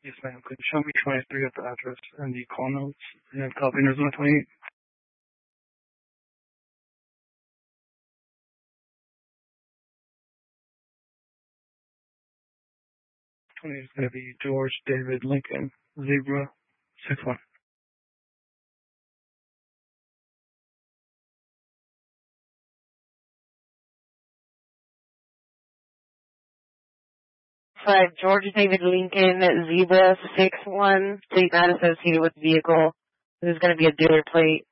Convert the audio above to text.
Yes, ma'am. Could you show me 23 at the address and the call notes and copy Arizona 28? 20 is going to be George David Lincoln, Zebra 61. Five, George David Lincoln, Zebra 61, please not associated with vehicle. This is going to be a dealer plate.